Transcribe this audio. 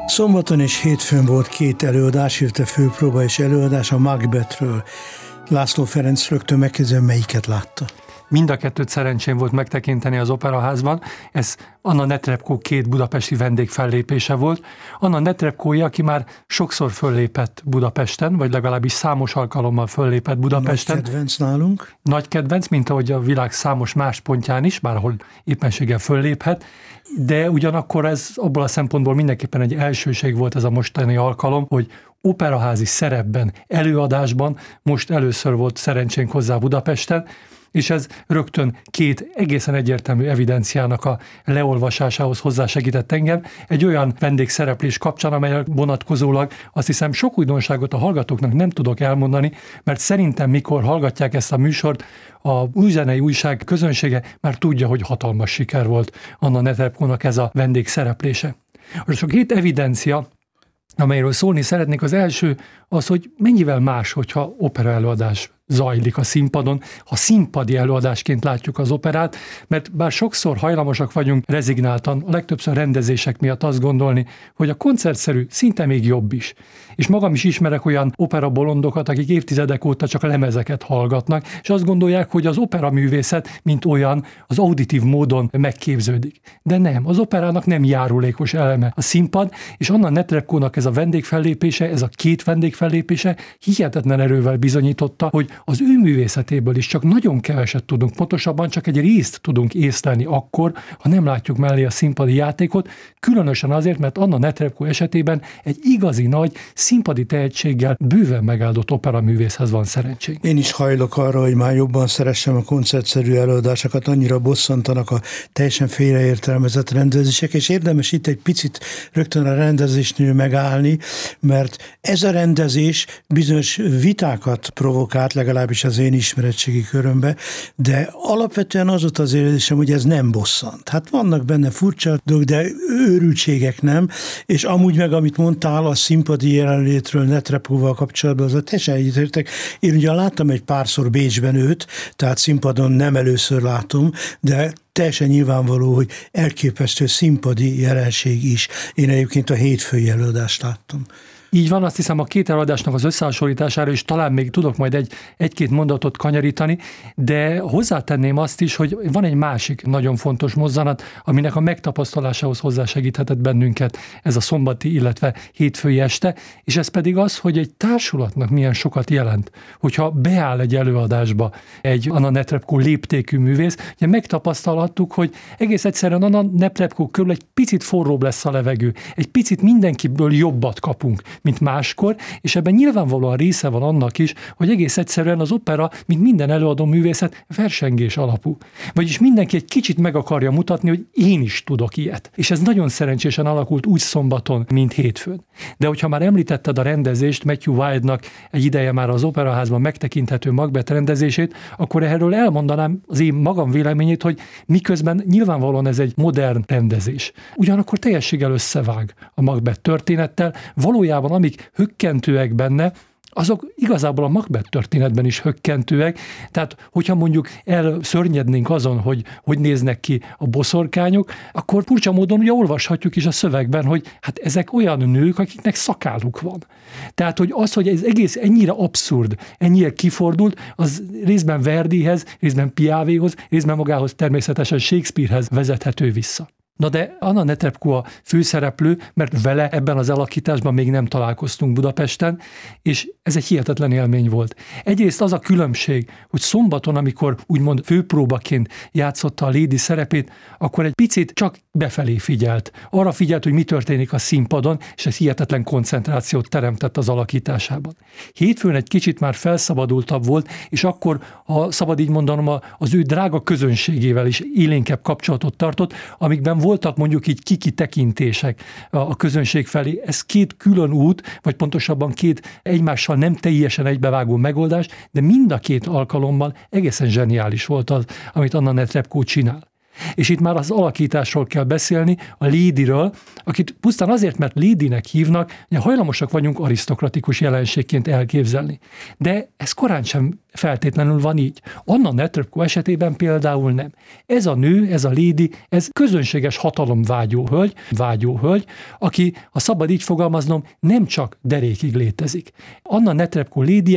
Szombaton és hétfőn volt két előadás, illetve főpróba és előadás a Macbethről. László Ferenc, rögtön megkérdezem, melyiket látta? Mind a kettőt szerencsém volt megtekinteni az Operaházban. Ez Anna Netrebko két budapesti vendégfellépése volt. Anna Netrebkója, aki már sokszor föllépett Budapesten, vagy legalábbis számos alkalommal föllépett Budapesten. Nagy kedvenc nálunk. Nagy kedvenc, mint ahogy a világ számos más pontján is, bárhol éppenséggel fölléphet, de ugyanakkor ez abból a szempontból mindenképpen egy elsőség volt ez a mostani alkalom, hogy operaházi szerepben, előadásban most először volt szerencsénk hozzá Budapesten, és ez rögtön két egészen egyértelmű evidenciának a leolvasásához hozzásegített engem. Egy olyan vendégszereplés kapcsán, amelyek vonatkozólag azt hiszem sok újdonságot a hallgatóknak nem tudok elmondani, mert szerintem mikor hallgatják ezt a műsort, a Újzenei Újság közönsége már tudja, hogy hatalmas siker volt Anna Netrebkónak ez a vendégszereplése. Most a két evidencia, amelyről szólni szeretnék, az első az, hogy mennyivel más, hogyha opera előadás zajlik a színpadon, ha színpadi előadásként látjuk az operát, mert bár sokszor hajlamosak vagyunk rezignáltan, a legtöbbször rendezések miatt azt gondolni, hogy a koncertszerű szinte még jobb is. És magam is ismerek olyan operabolondokat, akik évtizedek óta csak lemezeket hallgatnak, és azt gondolják, hogy az operaművészet, mint olyan, az auditív módon megképződik. De nem, az operának nem járulékos eleme a színpad, és Anna Netrebkónak ez a vendégfellépése, ez a két vendégfellépése hihetetlen erővel bizonyította, hogy az ő művészetéből is csak nagyon keveset tudunk, pontosabban csak egy részt tudunk észlelni akkor, ha nem látjuk mellé a színpadi játékot, különösen azért, mert Anna Netrebko esetében egy igazi nagy színpadi tehetséggel bőven megáldott operaművészhez van szerencsénk. Én is hajlok arra, hogy már jobban szeressem a koncertszerű előadásokat, annyira bosszantanak a teljesen félreértelmezett rendezések, és érdemes itt egy picit rögtön a rendezésnél megállni, mert ez a rendezés bizonyos vitákat provokált, legalábbis az én ismeretségi körömbe, de alapvetően az volt az érzésem, hogy ez nem bosszant. Hát vannak benne furcsa dolgok, de őrültségek nem, és amúgy meg, amit mondtál a színpadi jelenlétről Netrebkóval kapcsolatban, az a teljesen egyetértek. Én ugye láttam egy párszor Bécsben őt, tehát színpadon nem először látom, de teljesen nyilvánvaló, hogy elképesztő színpadi jelenség is. Én egyébként a hétfői előadást láttam. Így van, azt hiszem a két előadásnak az összehasonlítására is talán még tudok majd egy-két mondatot kanyarítani, de hozzátenném azt is, hogy van egy másik nagyon fontos mozzanat, aminek a megtapasztalásához hozzásegíthetett bennünket ez a szombati, illetve hétfői este, és ez pedig az, hogy egy társulatnak milyen sokat jelent, hogyha beáll egy előadásba egy Anna Netrebko léptékű művész, ugye megtapasztalhattuk, hogy egész egyszerűen Anna Netrebko körül egy picit forróbb lesz a levegő, egy picit mindenkiből jobbat kapunk, mint máskor, és ebben nyilvánvalóan része van annak is, hogy egész egyszerűen az opera, mint minden előadó művészet, versengés alapú. Vagyis mindenki egy kicsit meg akarja mutatni, hogy én is tudok ilyet. És ez nagyon szerencsésen alakult úgy szombaton, mint hétfőn. De hogyha már említetted a rendezést, Matthew Wilde-nak egy ideje már az Operaházban megtekinthető Macbeth rendezését, akkor erről elmondanám az én magam véleményét, hogy miközben nyilvánvalóan ez egy modern rendezés. Ugyanakkor teljességgel összevág a Macbeth történettel, valójában amik hökkentőek benne, azok igazából a Macbeth történetben is hökkentőek, tehát hogyha mondjuk elszörnyednénk azon, hogy néznek ki a boszorkányok, akkor furcsa módon ugye olvashatjuk is a szövegben, hogy hát ezek olyan nők, akiknek szakáluk van. Tehát, hogy az, hogy ez egész ennyire abszurd, ennyire kifordult, az részben Verdihez, részben Piavéhoz, részben magához természetesen Shakespearehez vezethető vissza. Na de Anna Netrebko a főszereplő, mert vele ebben az alakításban még nem találkoztunk Budapesten, és ez egy hihetetlen élmény volt. Egyrészt az a különbség, hogy szombaton, amikor úgymond főpróbaként játszotta a Lady szerepét, akkor egy picit csak befelé figyelt. Arra figyelt, hogy mi történik a színpadon, és ez hihetetlen koncentrációt teremtett az alakításában. Hétfőn egy kicsit már felszabadultabb volt, és akkor, ha szabad így mondanom, az ő drága közönségével is élénkebb kapcsolatot tartott, amikben voltak mondjuk így kikitekintések a közönség felé. Ez két külön út, vagy pontosabban két egymással nem teljesen egybevágó megoldás, de mind a két alkalommal egészen zseniális volt az, amit Anna Netrebko csinál. És itt már az alakításról kell beszélni, a Ladyről, akit pusztán azért, mert Ladynek hívnak, hogy hajlamosak vagyunk arisztokratikus jelenségként elképzelni. De ez korán sem feltétlenül van így. Anna Netrebko esetében például nem. Ez a nő, ez a Lady, ez közönséges hatalomvágyó hölgy, aki, ha szabad így fogalmaznom, nem csak derékig létezik. Anna Netrebko Lady